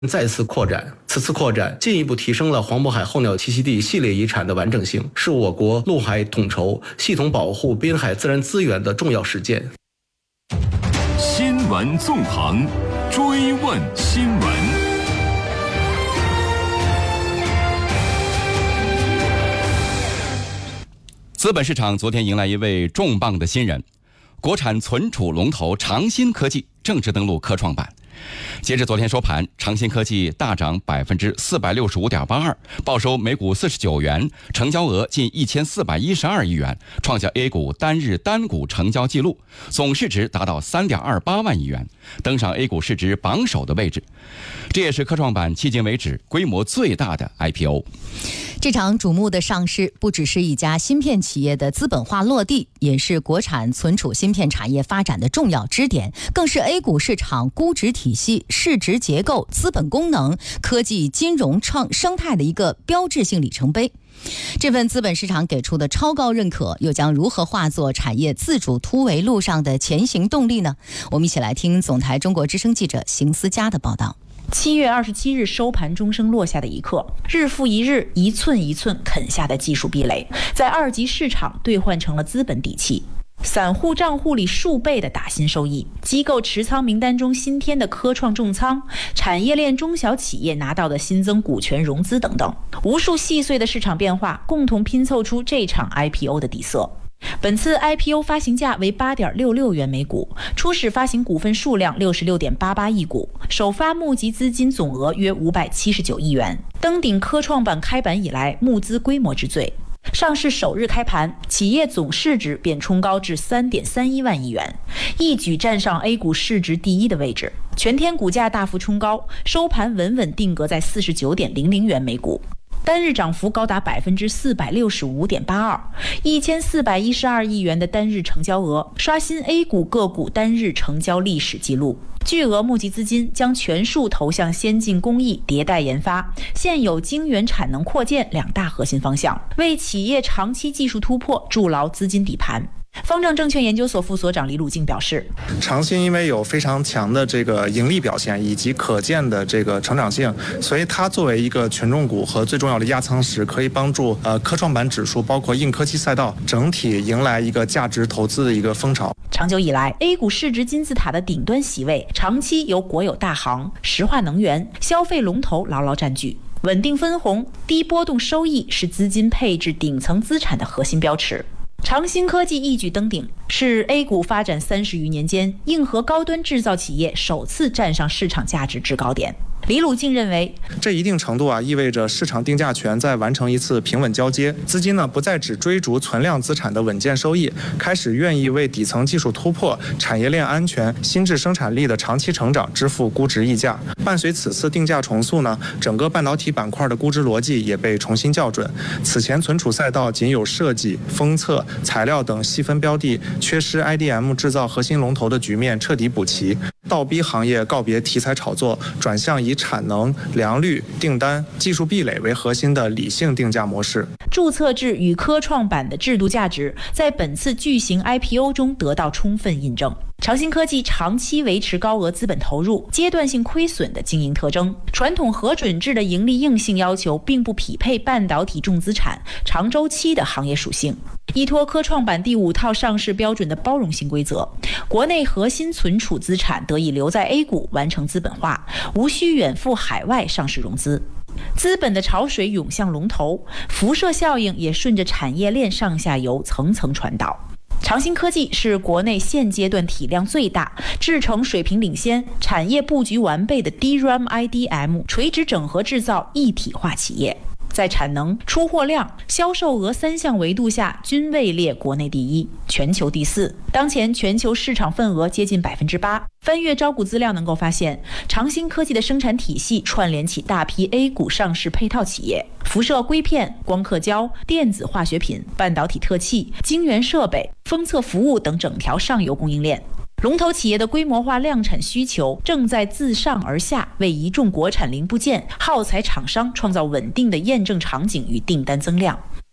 再次扩展，此次扩展进一步提升了黄渤海候鸟栖息地系列遗产的完整性，是我国陆海统筹、系统保护滨海自然资源的重要实践。 新闻纵横，追问新闻。 资本市场昨天迎来一位重磅的新人，国产存储龙头长鑫科技正式登陆科创板。截至昨天收盘，长鑫科技大涨465.82%，报收每股49元，成交额近1412亿元，创下 A 股单日单股成交纪录，总市值达到3.28万亿元，登上 A 股市值榜首的位置。这也是科创板迄今为止规模最大的 IPO。 这场瞩目的上市不只是一家芯片企业的资本化落地，也是国产存储芯片产业发展的重要支点，更是 A 股市场估值体系、市值结构、资本功能、科技金融生态的一个标志性里程碑。这份资本市场给出的超高认可，又将如何化作产业自主突围路上的前行动力呢？我们一起来听总台中国之声记者邢思佳的报道。 7月27日收盘钟声落下的一刻，日复一日，一寸一寸啃下的技术壁垒，在二级市场兑换成了资本底气。散户账户里数倍的打新收益，机构持仓名单中新添的科创重仓，产业链中小企业拿到的新增股权融资等等，无数细碎的市场变化共同拼凑出这场 IPO 的底色。本次 IPO 发行价为8.66元每股，初始发行股份数量66.88亿股，首发募集资金总额约579亿元，登顶科创板开板以来募资规模之最。上市首日开盘，企业总市值便冲高至3.31万亿元，一举站上 A 股市值第一的位置。全天股价大幅冲高，收盘稳稳定格在49.00元每股。单日涨幅高达465.82%，1412亿元的单日成交额，刷新 A 股个股单日成交历史记录。巨额募集资金将全数投向先进工艺迭代研发、现有晶圆产能扩建两大核心方向，为企业长期技术突破筑牢资金底盘。方正证券研究所副所长李鲁静表示， 长鑫因为有非常强的这个盈利表现以及可见的这个成长性，所以它作为一个权重股和最重要的压舱石，可以帮助科创板指数包括硬科技赛道整体迎来一个价值投资的一个风潮。 长久以来 A 股市值金字塔的顶端席位长期由国有大行、石化能源、消费龙头牢牢占据，稳定分红、低波动收益是资金配置顶层资产的核心标尺。长鑫科技一举登顶，是 A 股发展30余年间硬核高端制造企业首次站上市场价值制高点。李鲁静认为， 这一定程度意味着市场定价权在完成一次平稳交接，资金不再只追逐存量资产的稳健收益，开始愿意为底层技术突破、产业链安全、新质生产力的长期成长支付估值溢价。伴随此次定价重塑整个半导体板块的估值逻辑也被重新校准。此前存储赛道仅有设计、封测、材料等细分标的，缺失 IDM 制造核心龙头的局面彻底补齐，倒逼行业告别题材炒作，转向以产能、良率、订单、技术壁垒为核心的理性定价模式。 注册制与科创板的制度价值在本次巨型 IPO 中得到充分印证。长鑫科技长期维持高额资本投入、阶段性亏损的经营特征，传统核准制的盈利硬性要求并不匹配半导体重资产、长周期的行业属性。依托科创板第5套上市标准的包容性规则，国内核心存储资产得以留在 A 股完成资本化，无需远赴海外上市融资。资本的潮水涌向龙头，辐射效应也顺着产业链上下游层层传导。长鑫科技是国内现阶段体量最大、制程水平领先、产业布局完备的 DRAM IDM 垂直整合制造一体化企业，在产能、出货量、销售额3项维度下均位列国内第1、全球第4。当前全球市场份额接近8%。翻阅招股资料能够发现，长鑫科技的生产体系串联起大批 A 股上市配套企业，辐射硅片、光刻胶、电子化学品、半导体特器、晶圆设备、封测服务等整条上游供应链。龙头企业的规模化量产需求正在自上而下为一众国产零部件、耗材厂商创造稳定的验证场景与订单增量。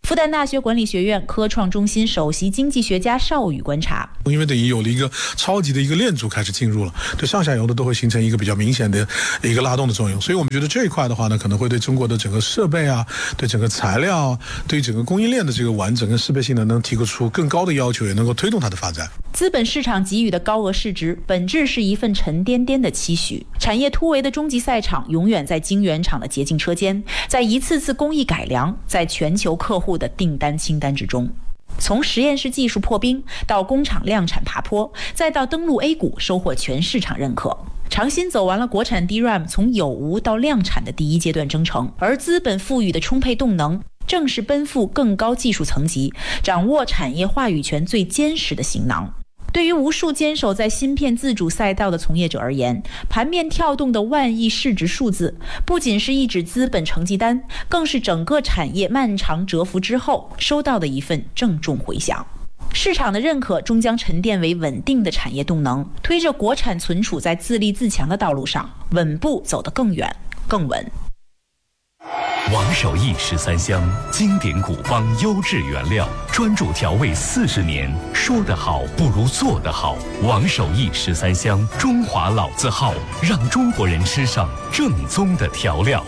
复旦大学管理学院科创中心首席经济学家邵宇观察， 因为等于有了一个超级的一个链组开始进入了，对上下游的都会形成一个比较明显的一个拉动的作用，所以我们觉得这一块的话呢，可能会对中国的整个设备啊，对整个材料，对整个供应链的这个完整跟适配性能提出更高的要求，也能够推动它的发展。 资本市场给予的高额市值，本质是一份沉甸甸的期许。产业突围的终极赛场，永远在晶圆厂的洁净车间，在一次次工艺改良，在全球客户的订单清单之中。从实验室技术破冰，到工厂量产爬坡，再到登陆 A 股，收获全市场认可。长鑫走完了国产 DRAM 从有无到量产的第一阶段征程，而资本赋予的充沛动能，正是奔赴更高技术层级、掌握产业话语权最坚实的行囊。对于无数坚守在芯片自主赛道的从业者而言，盘面跳动的万亿市值数字，不仅是一纸资本成绩单，更是整个产业漫长蛰伏之后收到的一份郑重回响。市场的认可终将沉淀为稳定的产业动能，推着国产存储在自立自强的道路上稳步走得更远更稳。 王守义13香，经典古方，优质原料，专注调味40年，说得好不如做得好。王守义13香，中华老字号，让中国人吃上正宗的调料。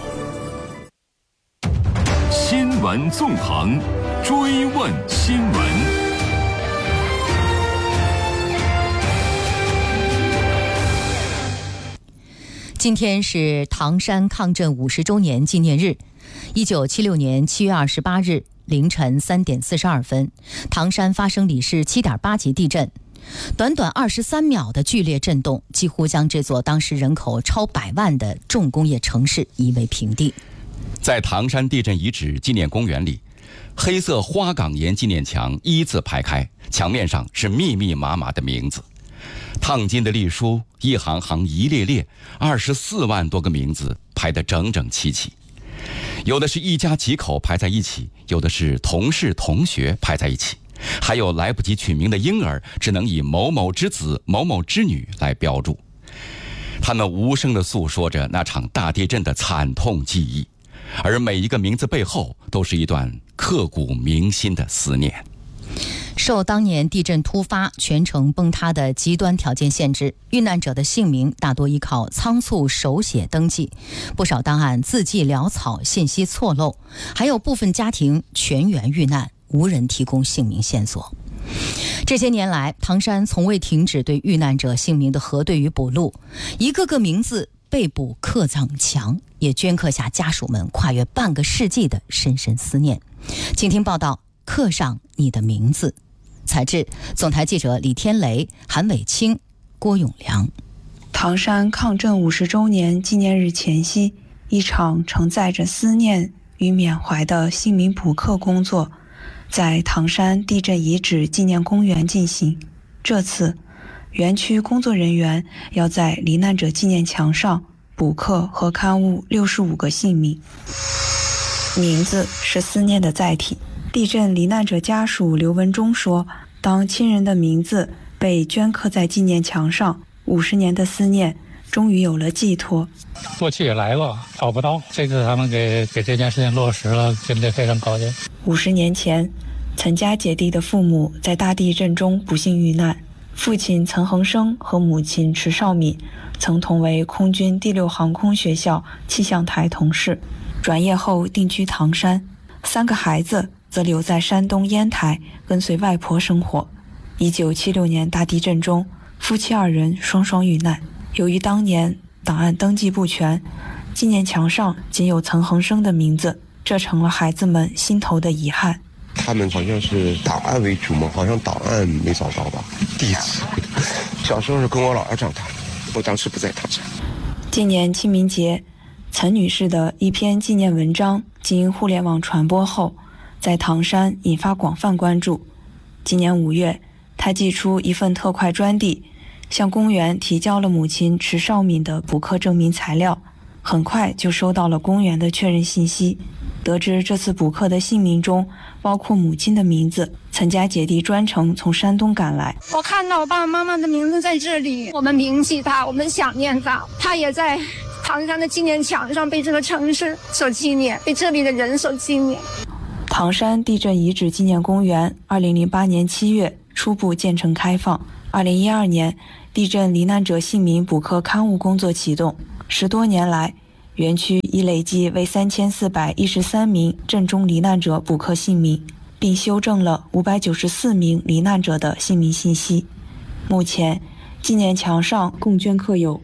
新闻纵横，追问新闻。 今天是唐山抗震50周年纪念日。1976年7月28日凌晨3点42分，唐山发生里氏7.8级地震，短短23秒的剧烈震动，几乎将这座当时人口超100万的重工业城市夷为平地。 在唐山地震遗址纪念公园里，黑色花岗岩纪念墙一字排开，墙面上是密密麻麻的名字。烫金的隶书一行行一列列，24万多个名字排得整整齐齐。有的是一家几口排在一起，有的是同事同学排在一起，还有来不及取名的婴儿只能以某某之子某某之女来标注。他们无声地诉说着那场大地震的惨痛记忆，而每一个名字背后都是一段刻骨铭心的思念。 受当年地震突发、全城崩塌的极端条件限制，遇难者的姓名大多依靠仓促手写登记，不少档案字迹潦草、信息错漏，还有部分家庭全员遇难，无人提供姓名线索。这些年来，唐山从未停止对遇难者姓名的核对与补录，一个个名字被捕刻葬墙，也镌刻下家属们跨越半个世纪的深深思念。请听报道，刻上你的名字。采制总台记者李天雷、韩伟清、郭永良。 唐山抗震50周年纪念日前夕，一场承载着思念与缅怀的姓名补刻工作在唐山地震遗址纪念公园进行。这次园区工作人员要在罹难者纪念墙上补刻和刊物65个姓名。名字是思念的载体。地震罹难者家属刘文忠说，当亲人的名字被镌刻在纪念墙上，50年的思念终于有了寄托。 过去也来过，找不到，这次他们给这件事情落实了，真的非常高兴。 50年前，岑家姐弟的父母在大地震中不幸遇难，父亲岑恒生和母亲迟绍敏曾同为空军第6航空学校气象台同事，转业后定居唐山，3个孩子则留在山东烟台跟随外婆生活。1976年大地震中，夫妻2人双双遇难。由于当年档案登记不全，纪念墙上仅有岑恒生的名字，这成了孩子们心头的遗憾。 他们好像是档案为主嘛，好像档案没找到吧。第一次，小时候是跟我姥姥长大的，我当时不在唐山。 今年清明节，岑女士的一篇纪念文章经互联网传播后，在唐山引发广泛关注。今年5月，她寄出一份特快专递，向公园提交了母亲迟绍敏的补刻证明材料，很快就收到了公园的确认信息。得知这次补刻的姓名中包括母亲的名字，岑家姐弟专程从山东赶来。 我看到我爸爸妈妈的名字在这里，我们铭记他，我们想念他，他也在唐山的纪念墙上被这个城市所纪念，被这里的人所纪念。 唐山地震遗址纪念公园2008年7月初步建成开放，2012年地震罹难者姓名补刻刊物工作启动，10多年来，园区已累计为3413名震中罹难者补刻姓名，并修正了594名罹难者的姓名信息。目前，纪念墙上共镌刻有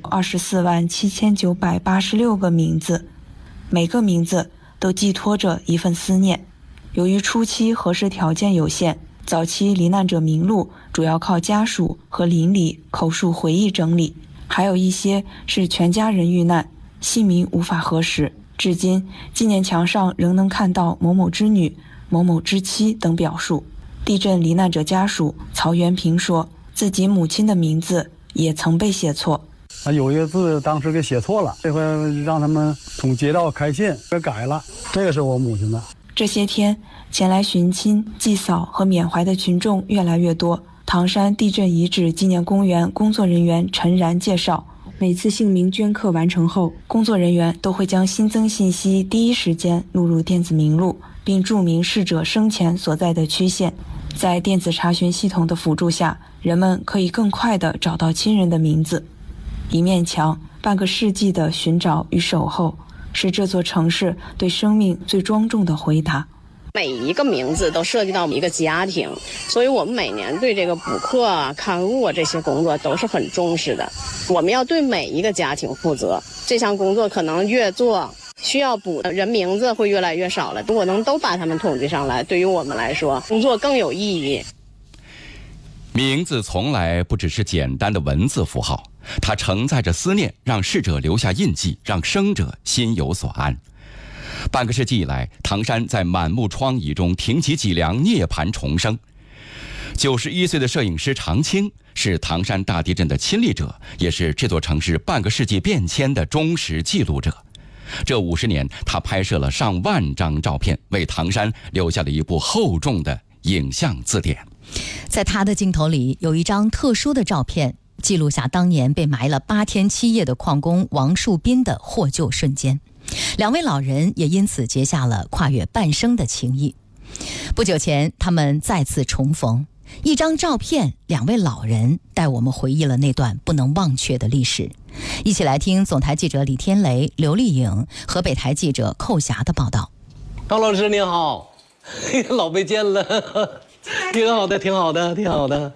247986个名字，每个名字都寄托着一份思念。由于初期核实条件有限，早期罹难者名录主要靠家属和邻里口述回忆整理，还有一些是全家人遇难，姓名无法核实。至今，纪念墙上仍能看到某某之女、某某之妻等表述。地震罹难者家属曹元平说，自己母亲的名字也曾被写错。 有一个字当时给写错了，这回让他们从街道开信给改了，这个是我母亲的。 这些天，前来寻亲、祭扫和缅怀的群众越来越多。唐山地震遗址纪念公园工作人员陈然介绍，每次姓名镌刻完成后，工作人员都会将新增信息第一时间录入电子名录，并注明逝者生前所在的区县。在电子查询系统的辅助下，人们可以更快地找到亲人的名字。一面墙，半个世纪的寻找与守候，是这座城市对生命最庄重的回答。 每一个名字都涉及到一个家庭，所以我们每年对这个补刻啊、刊物啊这些工作都是很重视的。我们要对每一个家庭负责，这项工作可能越做，需要补的人名字会越来越少了。如果能都把他们统计上来，对于我们来说，工作更有意义。 名字从来不只是简单的文字符号，它承载着思念，让逝者留下印记，让生者心有所安。半个世纪以来，唐山在满目疮痍中挺起脊梁，涅槃重生。91岁的摄影师常青是唐山大地震的亲历者，也是这座城市半个世纪变迁的忠实记录者。这50年，他拍摄了上万张照片，为唐山留下了一部厚重的影像字典。 在他的镜头里，有一张特殊的照片，记录下当年被埋了8天7夜的矿工王树斌的获救瞬间。两位老人也因此结下了跨越半生的情谊。不久前，他们再次重逢，一张照片，两位老人带我们回忆了那段不能忘却的历史。一起来听总台记者李天雷、刘丽颖、河北台记者寇霞的报道。 高老师您好，老没见了，挺好的，挺好的，挺好的。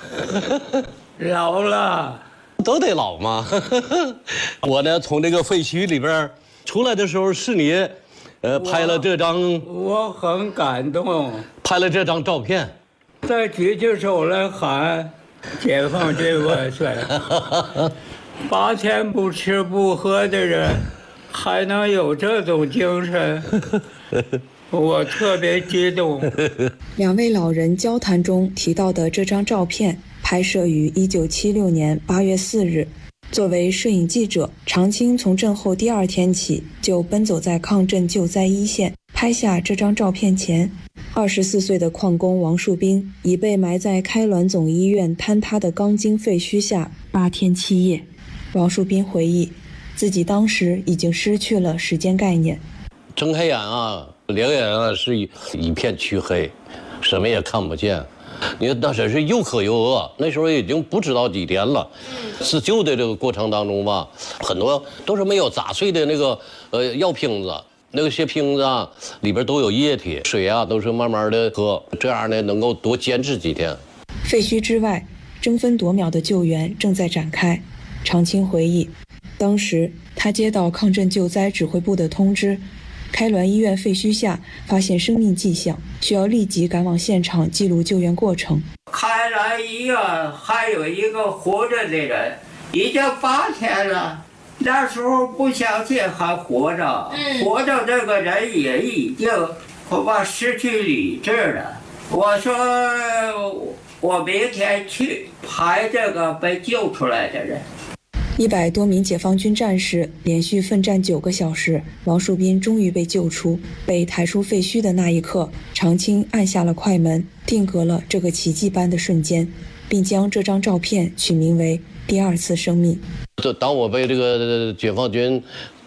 老了，都得老嘛。我呢，从这个废墟里边出来的时候是你，拍了这张， 我很感动， 拍了这张照片， 再举起手来喊解放军万岁。8天不吃不喝的人还能有这种精神，我特别激动。 两位老人交谈中提到的这张照片拍摄于1976年8月4日。作为摄影记者，常青从震后第2天起就奔走在抗震救灾一线。拍下这张照片前，24岁的矿工王树斌已被埋在开滦总医院坍塌的钢筋废墟下8天7夜。王树斌回忆，自己当时已经失去了时间概念。 睁开眼啊，两眼啊是一片黢黑，什么也看不见。你那真是又渴又饿，那时候已经不知道几天了。自救的这个过程当中吧，很多都是没有砸碎的那个药瓶子，那些瓶子啊里边都有液体，水啊都是慢慢的喝，这样呢能够多坚持几天。 废墟之外，争分夺秒的救援正在展开。常青回忆，当时他接到抗震救灾指挥部的通知，开滦医院废墟下发现生命迹象，需要立即赶往现场记录救援过程。 开滦医院还有一个活着的人，已经8天了。那时候不相信还活着，活着这个人也已经恐怕失去理智了。我说我明天去拍这个被救出来的人。 100多名解放军战士连续奋战9个小时，王树斌终于被救出。被抬出废墟的那一刻，常青按下了快门，定格了这个奇迹般的瞬间，并将这张照片取名为第2次生命。 当我被这个解放军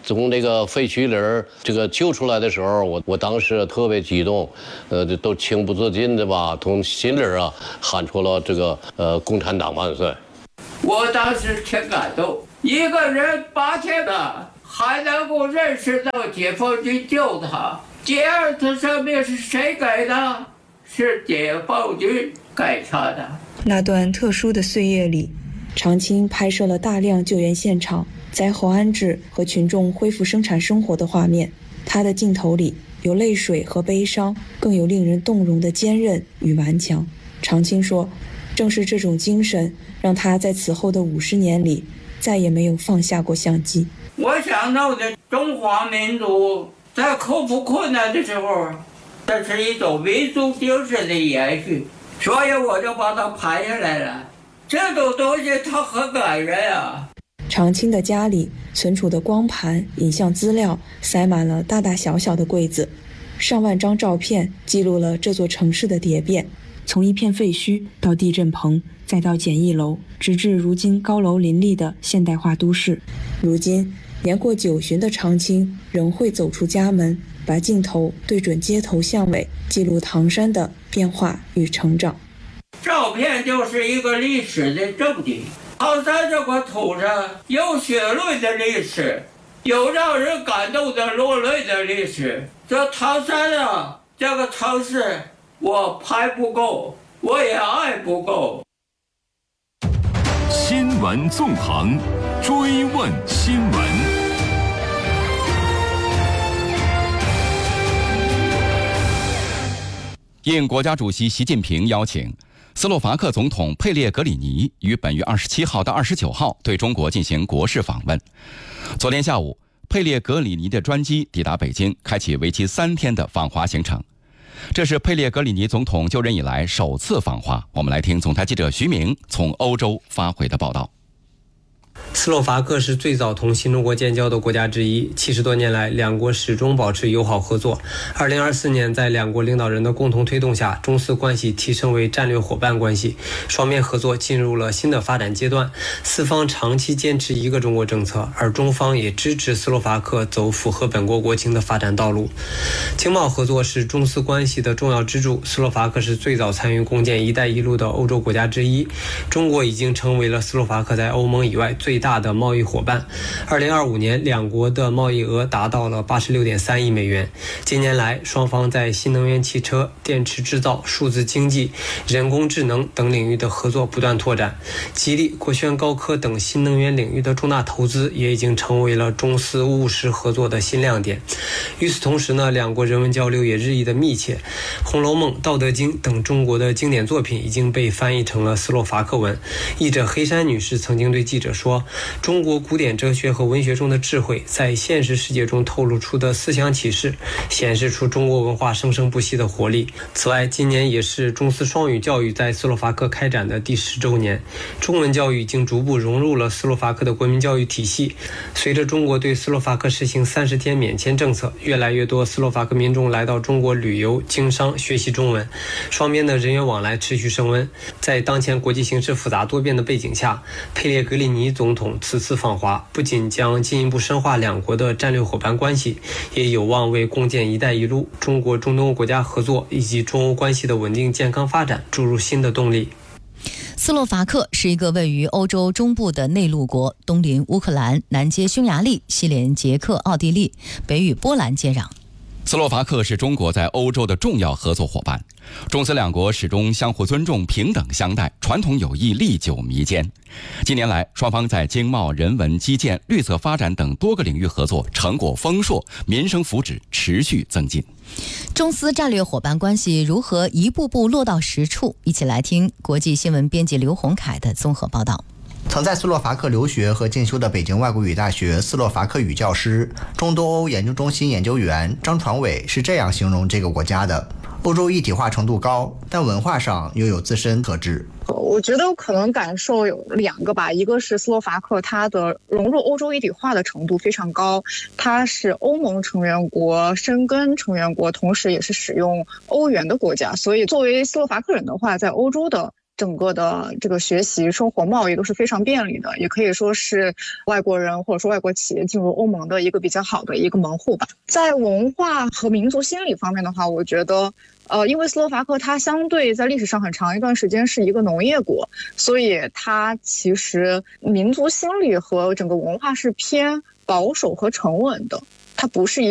从那个废墟里这个救出来的时候，我当时特别激动，都情不自禁的吧，从心里喊出了这个共产党万岁。 我当时挺感动，一个人8天了，还能够认识到解放军救他。第二次生命是谁给的？是解放军给他的。 那段特殊的岁月里，常青拍摄了大量救援现场、灾后安置和群众恢复生产生活的画面。他的镜头里有泪水和悲伤，更有令人动容的坚韧与顽强。常青说，正是这种精神，让他在此后的50年里再也没有放下过相机。 我想到的中华民族在克服困难的时候，这是一种民族精神的延续，所以我就把它拍下来了。这种东西它很感人啊。 常青的家里存储的光盘、影像资料塞满了大大小小的柜子，上万张照片记录了这座城市的蝶变，从一片废墟到地震棚，再到简易楼，直至如今高楼林立的现代化都市。如今年过90的常青仍会走出家门，把镜头对准街头巷尾，记录唐山的变化与成长。 照片就是一个历史的证据。唐山这块土上有血泪的历史，有让人感动的落泪的历史。这唐山啊，这个城市我拍不够，我也爱不够。 新闻纵横，追问新闻。 应国家主席习近平邀请，斯洛伐克总统佩列格里尼于本月27号到29号对中国进行国事访问。昨天下午，佩列格里尼的专机抵达北京，开启为期3天的访华行程。这是佩列格里尼总统就任以来首次访华。我们来听总台记者徐明从欧洲发回的报道。 斯洛伐克是最早同新中国建交的国家之一，70多年来，两国始终保持友好合作。2024年，在两国领导人的共同推动下，中斯关系提升为战略伙伴关系，双边合作进入了新的发展阶段。四方长期坚持一个中国政策，而中方也支持斯洛伐克走符合本国国情的发展道路。经贸合作是中斯关系的重要支柱。斯洛伐克是最早参与共建“一带一路”的欧洲国家之一，中国已经成为了斯洛伐克在欧盟以外最大的贸易伙伴。2025年，两国的贸易额达到了86.3亿美元。近年来，双方在新能源汽车、电池制造、数字经济、人工智能等领域的合作不断拓展。吉利、国轩高科等新能源领域的重大投资也已经成为了中斯务实合作的新亮点。与此同时呢，两国人文交流也日益的密切。《红楼梦》《道德经》等中国的经典作品已经被翻译成了斯洛伐克文。译者黑山女士曾经对记者说，中国古典哲学和文学中的智慧在现实世界中透露出的思想启示，显示出中国文化生生不息的活力。此外，今年也是中斯双语教育在斯洛伐克开展的第10周年，中文教育已经逐步融入了斯洛伐克的国民教育体系。随着中国对斯洛伐克实行30天免签政策，越来越多斯洛伐克民众来到中国旅游、经商、学习中文，双边的人员往来持续升温。在当前国际形势复杂多变的背景下，佩列格里尼总统此次访华不仅将进一步深化两国的战略伙伴关系，也有望为共建“一带一路”、中国中东欧国家合作以及中欧关系的稳定健康发展注入新的动力。 斯洛伐克是一个位于欧洲中部的内陆国，东临乌克兰，南接匈牙利，西连捷克、奥地利，北与波兰接壤。 斯洛伐克是中国在欧洲的重要合作伙伴，中斯两国始终相互尊重、平等相待，传统友谊历久弥坚。近年来，双方在经贸、人文、基建、绿色发展等多个领域合作成果丰硕，民生福祉持续增进。 中斯战略伙伴关系如何一步步落到实处？一起来听国际新闻编辑刘洪凯的综合报道。 曾在斯洛伐克留学和进修的北京外国语大学斯洛伐克语教师、中东欧研究中心研究员张传伟是这样形容这个国家的：欧洲一体化程度高，但文化上又有自身特质。 我觉得可能感受有2个吧，一个是斯洛伐克它的融入欧洲一体化的程度非常高，它是欧盟成员国、申根成员国，同时也是使用欧元的国家，所以作为斯洛伐克人的话，在欧洲的整个的这个学习、生活、贸易都是非常便利的，也可以说是外国人或者说外国企业进入欧盟的一个比较好的一个门户吧。在文化和民族心理方面的话，我觉得因为斯洛伐克它相对在历史上很长一段时间是一个农业国，所以它其实民族心理和整个文化是偏保守和沉稳的，它不是